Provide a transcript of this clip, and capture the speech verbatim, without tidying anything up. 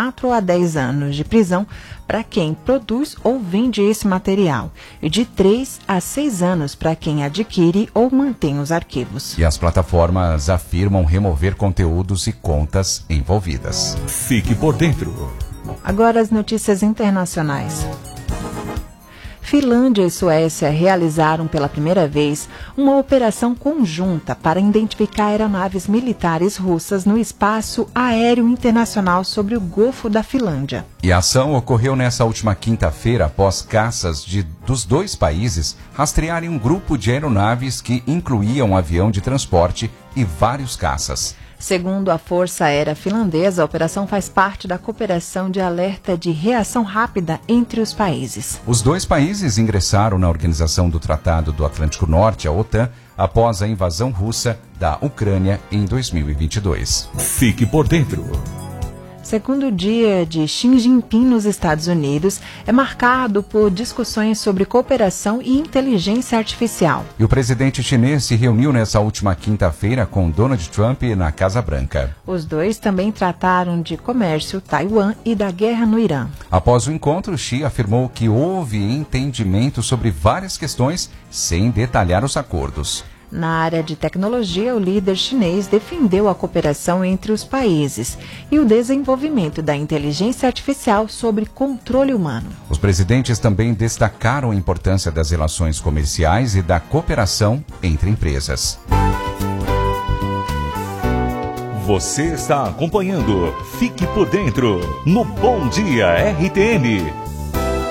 quatro a dez anos de prisão para quem produz ou vende esse material e de três a seis anos para quem adquire ou mantém os arquivos. E as plataformas afirmam remover conteúdos e contas envolvidas. Fique por dentro. Agora as notícias internacionais. Finlândia e Suécia realizaram pela primeira vez uma operação conjunta para identificar aeronaves militares russas no espaço aéreo internacional sobre o Golfo da Finlândia. E a ação ocorreu nessa última quinta-feira após caças de, dos dois países rastrearem um grupo de aeronaves que incluía um avião de transporte e vários caças. Segundo a Força Aérea Finlandesa, a operação faz parte da cooperação de alerta de reação rápida entre os países. Os dois países ingressaram na Organização do Tratado do Atlântico Norte, a OTAN, após a invasão russa da Ucrânia em dois mil e vinte e dois. Fique por dentro. Segundo dia de Xi Jinping nos Estados Unidos é marcado por discussões sobre cooperação e inteligência artificial. E o presidente chinês se reuniu nessa última quinta-feira com Donald Trump na Casa Branca. Os dois também trataram de comércio, Taiwan e da guerra no Irã. Após o encontro, Xi afirmou que houve entendimento sobre várias questões, sem detalhar os acordos. Na área de tecnologia, o líder chinês defendeu a cooperação entre os países e o desenvolvimento da inteligência artificial sobre controle humano. Os presidentes também destacaram a importância das relações comerciais e da cooperação entre empresas. Você está acompanhando Fique por Dentro no Bom Dia R T N.